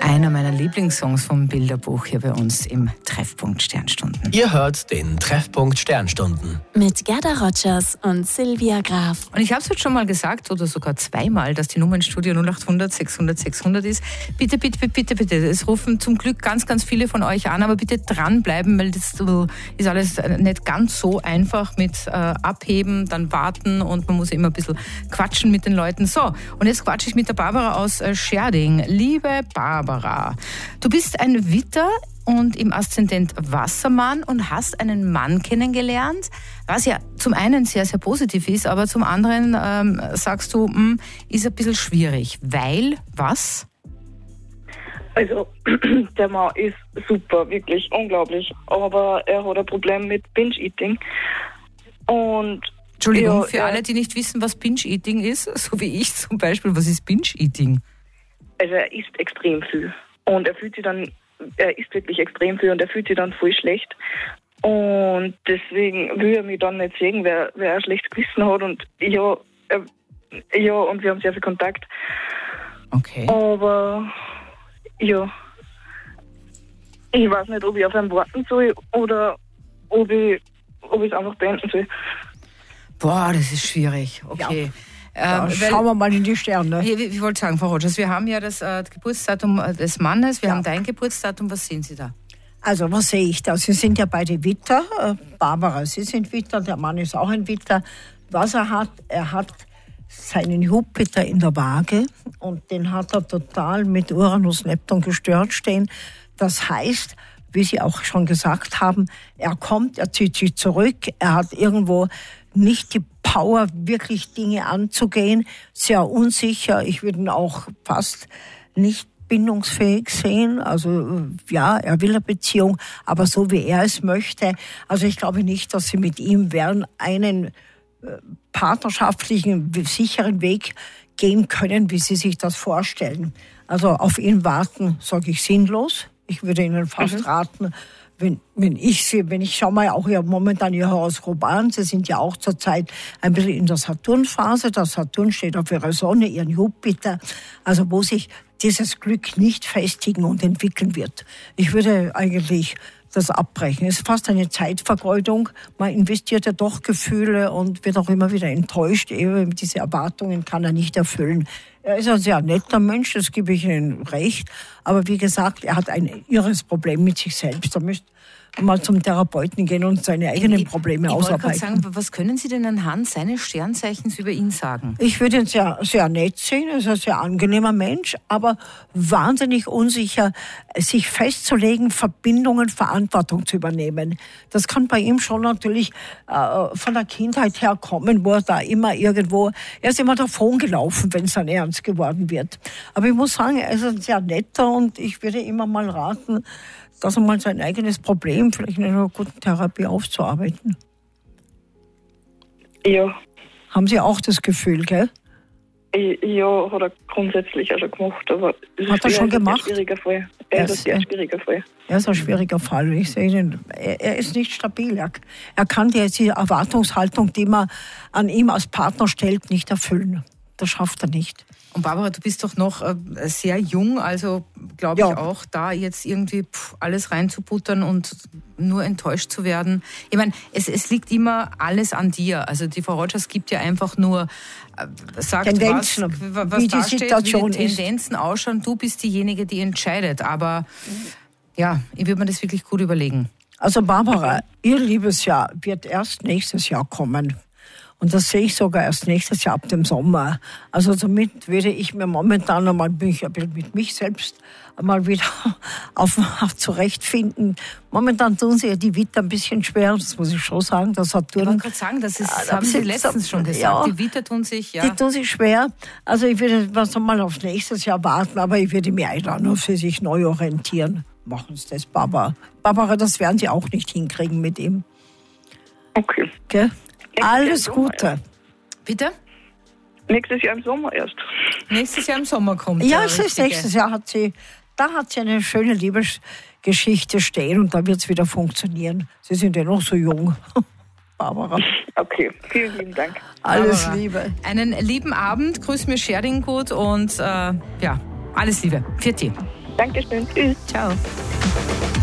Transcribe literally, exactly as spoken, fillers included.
Einer meiner Lieblingssongs vom Bilderbuch hier bei uns im Treffpunkt Sternstunden. Ihr hört den Treffpunkt Sternstunden. Mit Gerda Rogers und Silvia Graf. Und ich habe es jetzt schon mal gesagt, oder sogar zweimal, dass die Nummer ins Studio null acht hundert sechshundert sechshundert ist. Bitte, bitte, bitte, bitte. Es rufen zum Glück ganz, ganz viele von euch an, aber bitte dranbleiben, weil das ist alles nicht ganz so einfach mit äh, Abheben, dann warten und man muss immer ein bisschen quatschen mit den Leuten. So, und jetzt quatsche ich mit der Barbara aus äh, Scherding. Liebe Barbara, du bist ein Witter und im Aszendent Wassermann und hast einen Mann kennengelernt, was ja zum einen sehr, sehr positiv ist, aber zum anderen ähm, sagst du, mh, ist ein bisschen schwierig, weil was? Also, der Mann ist super, wirklich unglaublich, aber er hat ein Problem mit Binge-Eating und Entschuldigung, ja, für er, alle, die nicht wissen, was Binge-Eating ist, so wie ich zum Beispiel, was ist Binge-Eating? Also er isst extrem viel und er fühlt sich dann, er isst wirklich extrem viel und er fühlt sich dann voll schlecht und deswegen will er mich dann nicht sehen, wer, wer ein schlechtes Gewissen hat und ja, er, ja und wir haben sehr viel Kontakt. Okay. Aber ja, ich weiß nicht, ob ich auf ihn warten soll oder ob ich ob ich es einfach beenden soll. Boah, das ist schwierig. Okay. Ja. Ähm, Ja, schauen wir mal in die Sterne. Ich, ich, ich wollte sagen, Frau Rogers, wir haben ja das äh, Geburtsdatum des Mannes, wir Ja. haben dein Geburtsdatum. Was sehen Sie da? Also, was sehe ich da? Sie sind ja beide Witter. Äh, Barbara, Sie sind Witter, der Mann ist auch ein Witter. Was er hat, er hat seinen Jupiter in der Waage und den hat er total mit Uranus, Neptun gestört stehen. Das heißt, wie Sie auch schon gesagt haben, er kommt, er zieht sich zurück, er hat irgendwo nicht die Power, wirklich Dinge anzugehen, sehr unsicher. Ich würde ihn auch fast nicht bindungsfähig sehen. Also ja, er will eine Beziehung, aber so wie er es möchte. Also ich glaube nicht, dass Sie mit ihm werden einen äh, partnerschaftlichen, sicheren Weg gehen können, wie Sie sich das vorstellen. Also auf ihn warten, sage ich, sinnlos. Ich würde Ihnen fast mhm. raten, wenn, wenn ich sie, wenn ich schau mal auch ja momentan Ihr Horoskop an, Sie sind ja auch zurzeit ein bisschen in der Saturnphase. Der Saturn steht auf Ihrer Sonne, Ihren Jupiter, also wo sich dieses Glück nicht festigen und entwickeln wird. Ich würde eigentlich das abbrechen. Es ist fast eine Zeitvergeudung. Man investiert ja doch Gefühle und wird auch immer wieder enttäuscht. Eben diese Erwartungen kann er nicht erfüllen. Er ist ein sehr netter Mensch, das gebe ich Ihnen recht. Aber wie gesagt, er hat ein irres Problem mit sich selbst. Er müsste mal zum Therapeuten gehen und seine eigenen Probleme ich, ich ausarbeiten. Ich wollte gerade sagen, was können Sie denn anhand seines Sternzeichens über ihn sagen? Ich würde ihn sehr, sehr nett sehen, er ist ein sehr angenehmer Mensch, aber wahnsinnig unsicher, sich festzulegen, Verbindungen, Verantwortung zu übernehmen. Das kann bei ihm schon natürlich äh, von der Kindheit her kommen, wo er da immer irgendwo, er ist immer davon gelaufen, wenn es dann ernst geworden wird. Aber ich muss sagen, er ist ein sehr netter und ich würde immer mal raten, dass er mal sein eigenes Problem vielleicht in einer guten Therapie aufzuarbeiten. Ja. Haben Sie auch das Gefühl, gell? Ja, hat er grundsätzlich auch schon gemacht. Aber es hat er schon gemacht? Ein schwieriger Fall. Er ist ein sehr schwieriger Fall. Er ist ein schwieriger Fall. Ich sehe ihn, er, er ist nicht stabil. Er, er kann die, die Erwartungshaltung, die man an ihm als Partner stellt, nicht erfüllen. Das schafft er nicht. Und Barbara, du bist doch noch äh, sehr jung, also glaube ja. ich auch, da jetzt irgendwie pff, alles reinzubuttern und nur enttäuscht zu werden. Ich meine, es, es liegt immer alles an dir. Also die Frau Rogers gibt ja einfach nur, äh, sagt, Tendenzen, was, was wie da die steht, Situation wie die Tendenzen ist. ausschauen. Du bist diejenige, die entscheidet. Aber ja, ich würde mir das wirklich gut überlegen. Also Barbara, Ihr Liebesjahr wird erst nächstes Jahr kommen. Und das sehe ich sogar erst nächstes Jahr ab dem Sommer. Also somit würde ich mir momentan einmal mich, mit mich selbst einmal wieder auf, auf zurechtfinden. Momentan tun sie ja die Witter ein bisschen schwer, das muss ich schon sagen. Das Saturn, ich wollte gerade sagen, das, ist, das ja, haben Sie letztens schon gesagt. Ja, die Witter tun sich, ja. Die tun sich schwer. Also ich würde was einmal auf nächstes Jahr warten, aber ich würde mich einfach nur für sich neu orientieren. Machen Sie das, Barbara. Barbara, das werden Sie auch nicht hinkriegen mit ihm. Okay. Okay? Alles Gute. Bitte? Nächstes Jahr im Sommer erst. Nächstes Jahr im Sommer kommt Ja, es ist nächstes Jahr hat sie, da hat sie eine schöne Liebesgeschichte stehen und da wird es wieder funktionieren. Sie sind ja noch so jung, Barbara. Okay, vielen lieben Dank. Alles Barbara, Liebe. Einen lieben Abend, grüß mir Scherding gut und äh, ja, alles Liebe. Vierte. Dankeschön. Tschüss. Ciao.